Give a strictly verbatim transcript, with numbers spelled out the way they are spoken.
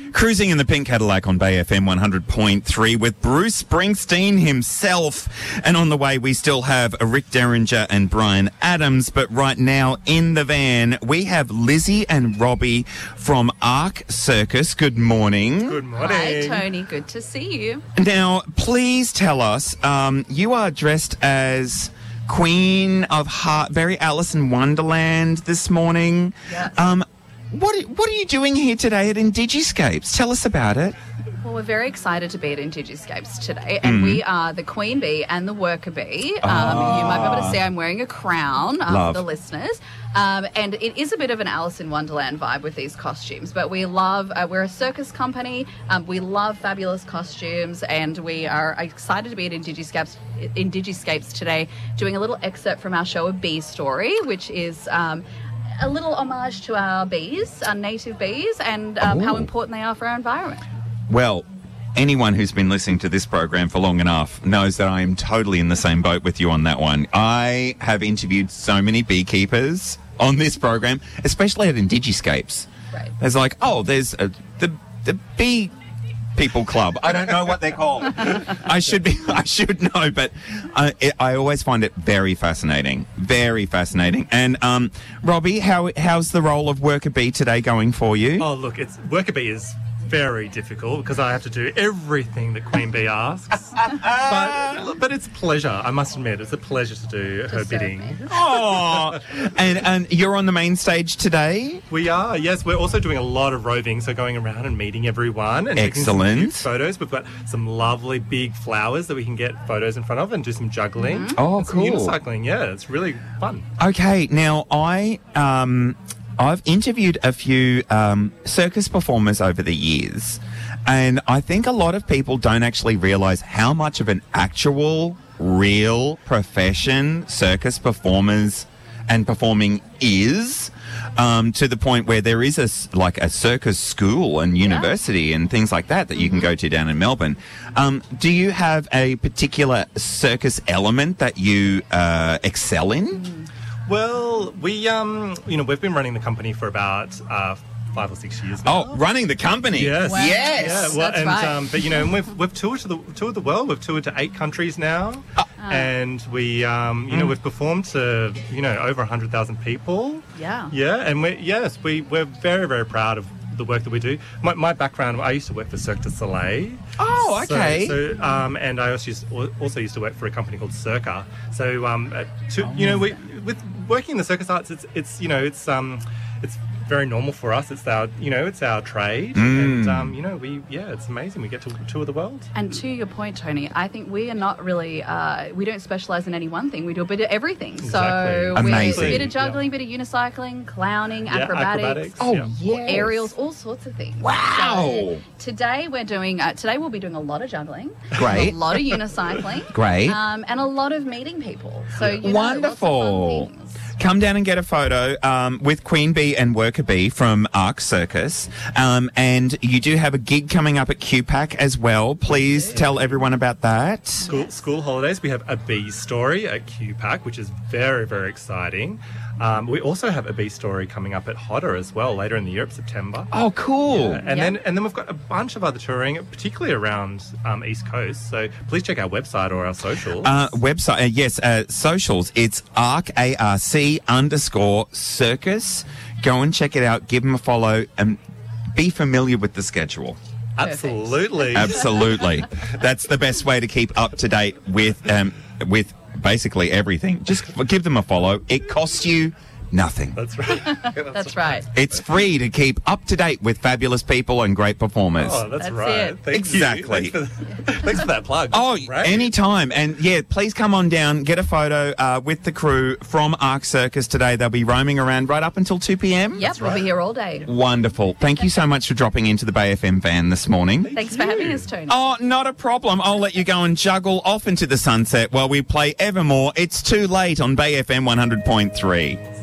Cruising in the pink Cadillac on Bay F M one hundred point three with Bruce Springsteen himself. And on the way, we still have Rick Derringer and Brian Adams. But right now, in the van, we have Lizzie and Robbie from Arc Circus. Good morning. Good morning. Hi, Tony. Good to see you. Now, please tell us, um, you are dressed as Queen of Heart, very Alice in Wonderland this morning. Yes. Um, what, what are you doing here today at Indigiscapes? Tell us about it. Well, we're very excited to be at Indigiscapes today, and mm. we are the Queen Bee and the Worker Bee. Um, Oh. You might be able to see I'm wearing a crown um, Love. for the listeners. Um, and it is a bit of an Alice in Wonderland vibe with these costumes, but we love, uh, we're a circus company, um, we love fabulous costumes, and we are excited to be at Indigiscapes, Indigiscapes today, doing a little excerpt from our show, A Bee Story, which is um, a little homage to our bees, our native bees, and um, how Oh. important they are for our environment. Well, anyone who's been listening to this program for long enough knows that I am totally in the same boat with you on that one. I have interviewed so many beekeepers on this program, especially at Indigiscapes. Right. There's like, oh, there's a, the the bee people club. I don't know what they're called. I should be. I should know, but I, it, I always find it very fascinating, very fascinating. And um, Robbie, how how's the role of worker bee today going for you? Oh, look, it's worker bee is very difficult because I have to do everything that Queen Bee asks. but but it's a pleasure, I must admit. It's a pleasure to do her serve bidding. me. Oh, and and you're on the main stage today. We are, yes. We're also doing a lot of roving, so going around and meeting everyone and taking Excellent. some cute photos. We've got some lovely big flowers that we can get photos in front of and do some juggling. Mm-hmm. Oh, and some cool. unicycling, yeah. It's really fun. Okay, now I um I've interviewed a few um, circus performers over the years, and I think a lot of people don't actually realise how much of an actual, real profession circus performers and performing is. Um, to the point where there is a s- like a circus school and university and things like that that you can go to down in Melbourne. Um, do you have a particular circus element that you uh, excel in? Well, we, um, you know, we've been running the company for about uh, five or six years now. Oh, running the company. Yes. Wow. Yes. Yeah, well, That's and right. um, but you know, and we've we've toured to the toured the world. We've toured to eight countries now, and we, um, you know, we've performed to you know over a hundred thousand people. Yeah. Yeah, and we yes, we we're very very proud of the work that we do. My, my background, I used to work for Cirque du Soleil. Oh, okay. So, so um, and I also used, also used to work for a company called Circa. So, um, uh, to, you know, we, with working in the circus arts, it's it's you know, it's um, it's very normal for us. It's our, you know, it's our trade, Mm. and um, you know, we yeah, it's amazing. We get to tour the world. And to your point, Tony, I think we are not really, uh, we don't specialise in any one thing. We do a bit of everything. Exactly. So Amazing. we're a bit of juggling, bit of unicycling, clowning, Yeah, acrobatics, Oh, yeah. yes. aerials, all sorts of things. Wow. So today we're doing, uh, today we'll be doing a lot of juggling, Great. a lot of unicycling, Great. um, and a lot of meeting people. So you know, Wonderful. lots of fun things. Come down and get a photo um, with Queen Bee and Worker Bee from Arc Circus. Um, and you do have a gig coming up at Q PAC as well. Please tell everyone about that. School, school holidays, we have a bee story at Q PAC, which is very, very exciting. Um, we also have a bee story coming up at Hodder as well later in the year, of September. Oh, cool. Yeah, and Yeah. then and then we've got a bunch of other touring, particularly around um, East Coast. So please check our website or our socials. Uh, website, uh, yes, uh, socials. It's arc, A R C underscore circus. Go and check it out. Give them a follow and be familiar with the schedule. Absolutely. Absolutely. That's the best way to keep up to date with um, with basically everything. Just give them a follow. It costs you nothing. That's right. That's, That's right. It's free to keep up to date with fabulous people and great performers. Oh, that's, That's right. it. Thank Exactly. You. Thanks, for, thanks for that plug. Oh, Right. anytime. And yeah, please come on down, get a photo uh, with the crew from Arc Circus today. They'll be roaming around right up until two p.m. Yep, we'll be here all day. Wonderful. Thank you so much for dropping into the Bay F M van this morning. Thanks for having us, Tony. Oh, not a problem. I'll let you go and juggle off into the sunset while we play Evermore. It's too late on Bay F M one hundred point three.